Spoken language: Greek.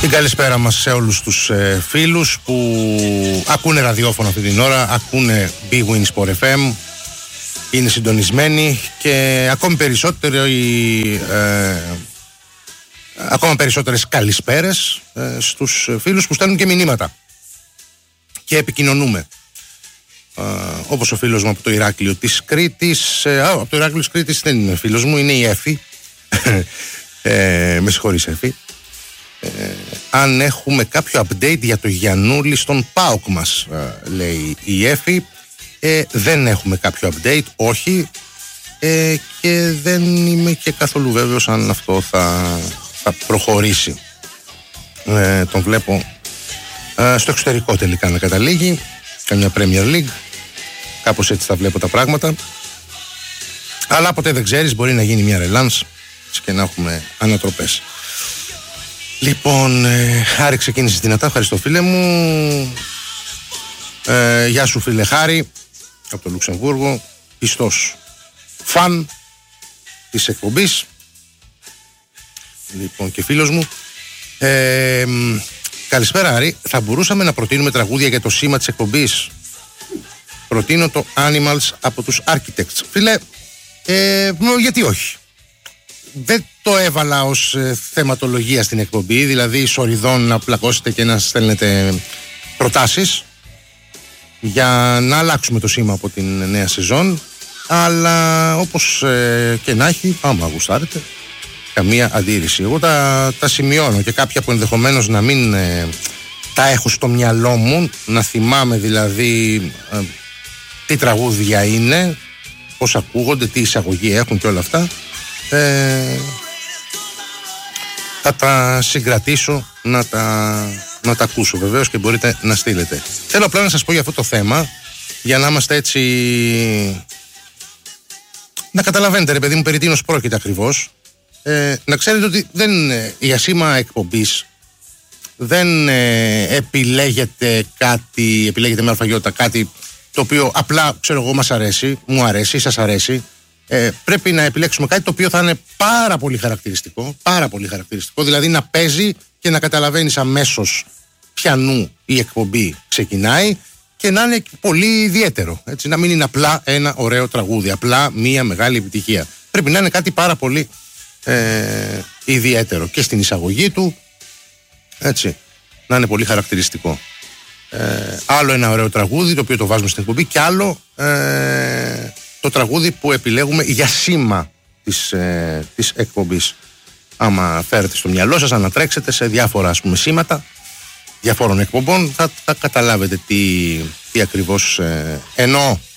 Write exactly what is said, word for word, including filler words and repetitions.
Την καλησπέρα μας σε όλους τους ε, φίλους που ακούνε ραδιόφωνο αυτή την ώρα, ακούνε Big Win Sport εφ εμ, είναι συντονισμένοι και ακόμη περισσότερο οι, ε, ακόμα περισσότερες καλησπέρες ε, στους φίλους που στέλνουν και μηνύματα και επικοινωνούμε. Ε, όπως ο φίλος μου από το Ηράκλειο της Κρήτης, ε, από το Ηράκλειο της Κρήτης δεν είναι φίλος μου, είναι η Εφη. ε, με συγχωρείς Εφη. Ε, αν έχουμε κάποιο update για το Γιαννούλη στον ΠΑΟΚ μας, ε, λέει η Εφη. Ε, δεν έχουμε κάποιο update, όχι, ε, και δεν είμαι και καθόλου βέβαιος αν αυτό θα, θα προχωρήσει. Ε, τον βλέπω ε, στο εξωτερικό τελικά να καταλήγει, καμιά Premier League, κάπως έτσι θα βλέπω τα πράγματα, αλλά ποτέ δεν ξέρεις, μπορεί να γίνει μια ρελάνς και να έχουμε ανατροπές. Λοιπόν, ε, Χάρη, ξεκίνησες δυνατά, ευχαριστώ φίλε μου. Ε, γεια σου φίλε Χάρη από το Λουξεμβούργο, πιστός φαν της εκπομπής, λοιπόν, και φίλος μου. ε, Καλησπέρα Άρη, θα μπορούσαμε να προτείνουμε τραγούδια για το σήμα της εκπομπής? Προτείνω το Animals από τους Architects. Φίλε, ε, γιατί όχι? Δεν το έβαλα ως ε, θεματολογία στην εκπομπή, δηλαδή σοριδών να πλακώσετε και να στέλνετε προτάσεις για να αλλάξουμε το σήμα από την νέα σεζόν, αλλά όπως ε, και να έχει, άμα γουστάρετε, καμία αντίρρηση. Εγώ τα, τα σημειώνω και κάποια που ενδεχομένως να μην ε, τα έχω στο μυαλό μου, να θυμάμαι δηλαδή ε, τι τραγούδια είναι, πώς ακούγονται, τι εισαγωγή έχουν και όλα αυτά, ε, θα τα συγκρατήσω να τα, να τα ακούσω βεβαίως και μπορείτε να στείλετε. Θέλω απλά να σας πω για αυτό το θέμα, για να είμαστε έτσι, να καταλαβαίνετε ρε παιδί μου περί τίνος πρόκειται ακριβώς. ε, Να ξέρετε ότι δεν, η ασήμα εκπομπής δεν ε, επιλέγεται κάτι, επιλέγεται με αλφαγιότητα κάτι το οποίο απλά ξέρω εγώ μας αρέσει, μου αρέσει, σας αρέσει. Ε, πρέπει να επιλέξουμε κάτι το οποίο θα είναι πάρα πολύ χαρακτηριστικό, πάρα πολύ χαρακτηριστικό, δηλαδή να παίζει και να καταλαβαίνεις αμέσως ποιανού η εκπομπή ξεκινάει και να είναι πολύ ιδιαίτερο, έτσι, να μην είναι απλά ένα ωραίο τραγούδι, απλά μία μεγάλη επιτυχία. Πρέπει να είναι κάτι πάρα πολύ ε, ιδιαίτερο και στην εισαγωγή του, έτσι, να είναι πολύ χαρακτηριστικό. Ε, άλλο ένα ωραίο τραγούδι το οποίο το βάζουμε στην εκπομπή και άλλο ε, το τραγούδι που επιλέγουμε για σήμα της, ε, της εκπομπής. Άμα φέρετε στο μυαλό σας, ανατρέξετε σε διάφορα ας πούμε σήματα διαφόρων εκπομπών, θα, θα καταλάβετε τι, τι ακριβώς ε, εννοώ.